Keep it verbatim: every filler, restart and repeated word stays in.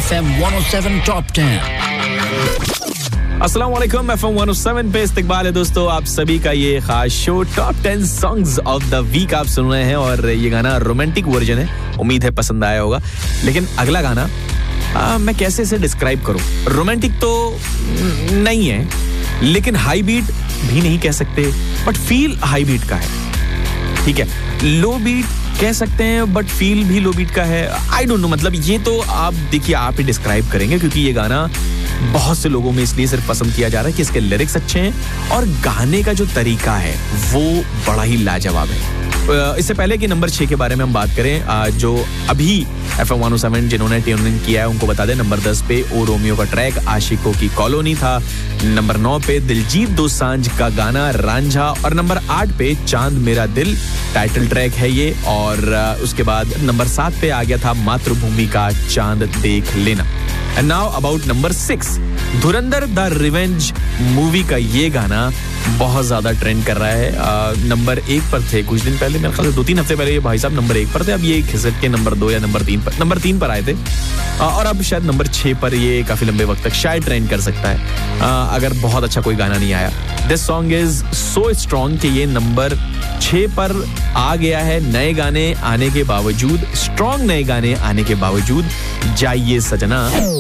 F M one O seven top ten. अस्सलाम वालेकुम, F M one O seven पे इस्तकबाल है दोस्तों आप सभी का। ये खास show top ten songs of the week आप सुन रहे हैं और ये गाना रोमांटिक वर्जन है। उम्मीद है पसंद आया होगा। लेकिन अगला गाना आ, मैं कैसे इसे डिस्क्राइब करूं? रोमांटिक तो नहीं है, लेकिन हाई बीट भी नहीं कह सकते, बट फील हाई बीट का है। ठीक है, लो बीट कह सकते हैं बट फील भी लो बीट का है। आई डोंट नो, मतलब ये तो आप देखिए, आप ही डिस्क्राइब करेंगे, क्योंकि ये गाना बहुत से लोगों में इसलिए सिर्फ पसंद किया जा रहा है कि इसके लिरिक्स अच्छे हैं और गाने का जो तरीका है वो बड़ा ही लाजवाब है। इससे पहले कि नंबर छह के बारे में हम बात करें, जो अभी F M one O seven जिन्होंने ट्यून इन किया है उनको बता दें, नंबर दस पे ओ रोमियो का ट्रैक आशिकों की कॉलोनी था। नंबर नौ पे दिलजीत दोसांझ का गाना रांझा और नंबर आठ पे चांद मेरा दिल टाइटल ट्रैक है ये। और उसके बाद नंबर सात पे आ गया था मातृभूमि का चांद देख लेना। And now about number six, Dhurandhar the revenge movie का ये गाना बहुत ज्यादा ट्रेंड कर रहा है। आ, नंबर एक पर थे कुछ दिन पहले, मेरे ख्याल से दो तीन हफ्ते पहले ये भाई साहब नंबर एक पर थे। अब ये खिसक के नंबर दो या नंबर तीन पर नंबर तीन पर आए थे आ, और अब शायद नंबर छह पर ये काफी लंबे वक्त तक शायद ट्रेंड कर सकता है, आ, अगर बहुत अच्छा कोई गाना नहीं आया। This song is so strong कि ये नंबर छह पर आ गया है नए गाने आने के बावजूद, स्ट्रॉन्ग नए गाने आने के बावजूद। जाइए सजना।